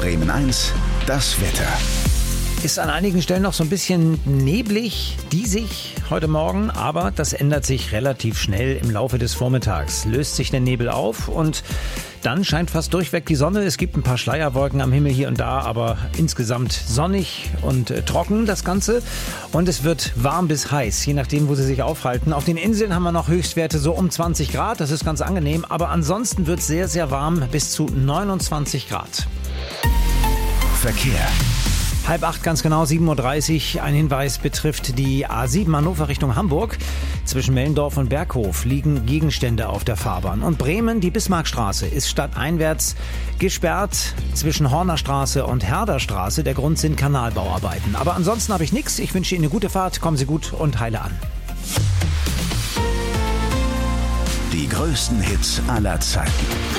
Bremen 1, das Wetter. Ist an einigen Stellen noch so ein bisschen neblig, diesig heute Morgen, aber das ändert sich relativ schnell im Laufe des Vormittags. Löst sich der Nebel auf und dann scheint fast durchweg die Sonne. Es gibt ein paar Schleierwolken am Himmel hier und da, aber insgesamt sonnig und trocken das Ganze. Und es wird warm bis heiß, je nachdem, wo Sie sich aufhalten. Auf den Inseln haben wir noch Höchstwerte so um 20 Grad, das ist ganz angenehm. Aber ansonsten wird es sehr, sehr warm, bis zu 29 Grad. Verkehr. 7:30 ganz genau, 7:30 Uhr. Ein Hinweis betrifft die A7 Hannover Richtung Hamburg. Zwischen Mellendorf und Berghof liegen Gegenstände auf der Fahrbahn. Und Bremen, die Bismarckstraße, ist stadteinwärts gesperrt zwischen Hornerstraße und Herderstraße. Der Grund sind Kanalbauarbeiten. Aber ansonsten habe ich nichts. Ich wünsche Ihnen eine gute Fahrt. Kommen Sie gut und heile an. Die größten Hits aller Zeiten.